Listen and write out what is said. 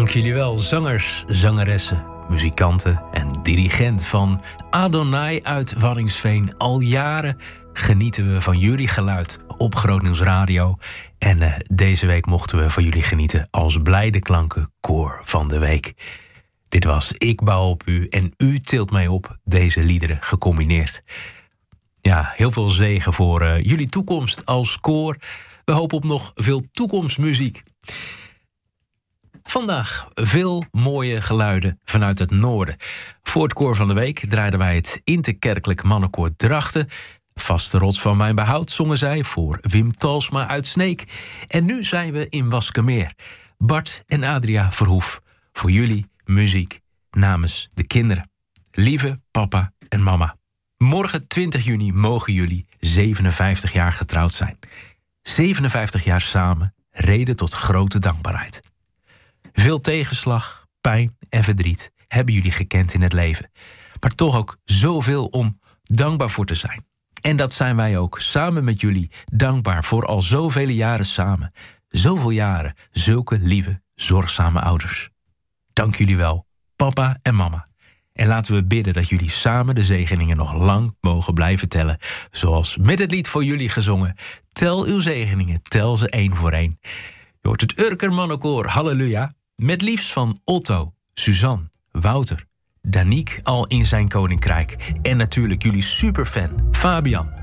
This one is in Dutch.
Dank jullie wel, zangers, zangeressen, muzikanten en dirigent van Adonai uit Waddinxveen. Al jaren genieten we van jullie geluid op Groot Nieuws Radio. En deze week mochten we van jullie genieten als Blijde Klanken koor van de week. Dit was Ik bouw op u en u tilt mij op, deze liederen gecombineerd. Ja, heel veel zegen voor jullie toekomst als koor. We hopen op nog veel toekomstmuziek. Vandaag veel mooie geluiden vanuit het noorden. Voor het koor van de week draaiden wij het Interkerkelijk Mannenkoor Drachten. Vaste rots van mijn behoud zongen zij voor Wim Talsma uit Sneek. En nu zijn we in Waskemeer. Bart en Adria Verhoef, voor jullie muziek namens de kinderen. Lieve papa en mama. Morgen 20 juni mogen jullie 57 jaar getrouwd zijn. 57 jaar samen, reden tot grote dankbaarheid. Veel tegenslag, pijn en verdriet hebben jullie gekend in het leven. Maar toch ook zoveel om dankbaar voor te zijn. En dat zijn wij ook, samen met jullie, dankbaar voor al zoveel jaren samen. Zoveel jaren, zulke lieve, zorgzame ouders. Dank jullie wel, papa en mama. En laten we bidden dat jullie samen de zegeningen nog lang mogen blijven tellen. Zoals met het lied voor jullie gezongen. Tel uw zegeningen, tel ze één voor één. Je hoort het Urker Mannenkoor, halleluja. Met liefst van Otto, Suzanne, Wouter, Daniek al in zijn koninkrijk. En natuurlijk jullie superfan, Fabian.